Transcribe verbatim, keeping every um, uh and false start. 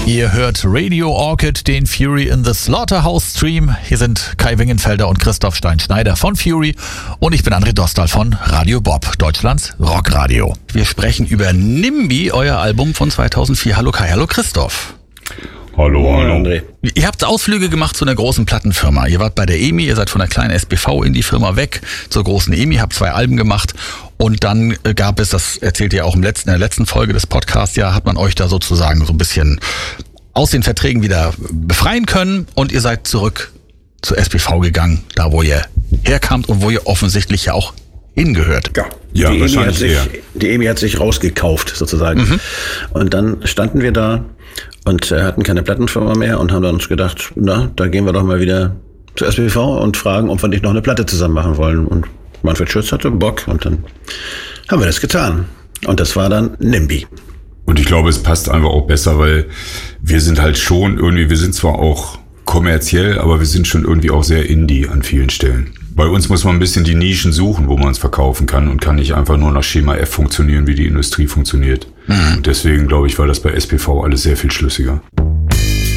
Ihr hört Radio Orchid, den Fury in the Slaughterhouse Stream. Hier sind Kai Wingenfelder und Christoph Stein-Schneider von Fury und ich bin André Dostal von Radio Bob, Deutschlands Rockradio. Wir sprechen über NIMBY, euer Album von zweitausendvier. Hallo Kai, hallo Christoph. Hallo, hallo André. Ihr habt Ausflüge gemacht zu einer großen Plattenfirma. Ihr wart bei der E M I, ihr seid von der kleinen S B V in die Firma weg zur großen E M I, habt zwei Alben gemacht und dann gab es, das erzählt ihr auch im letzten, in der letzten Folge des Podcasts, ja, hat man euch da sozusagen so ein bisschen aus den Verträgen wieder befreien können und ihr seid zurück zur S B V gegangen, da wo ihr herkamt und wo ihr offensichtlich ja auch hingehört. Ja, ja die, E M I hat sich, die E M I hat sich rausgekauft sozusagen. Mhm. Und dann standen wir da und äh, hatten keine Plattenfirma mehr und haben dann uns gedacht, na, da gehen wir doch mal wieder zur S B V und fragen, ob wir nicht noch eine Platte zusammen machen wollen. Und Manfred Schütz hatte Bock und dann haben wir das getan. Und das war dann NIMBY. Und ich glaube, es passt einfach auch besser, weil wir sind halt schon irgendwie, wir sind zwar auch kommerziell, aber wir sind schon irgendwie auch sehr Indie an vielen Stellen. Bei uns muss man ein bisschen die Nischen suchen, wo man es verkaufen kann und kann nicht einfach nur nach Schema F funktionieren, wie die Industrie funktioniert. Mhm. Und deswegen, glaube ich, war das bei S B V alles sehr viel schlüssiger.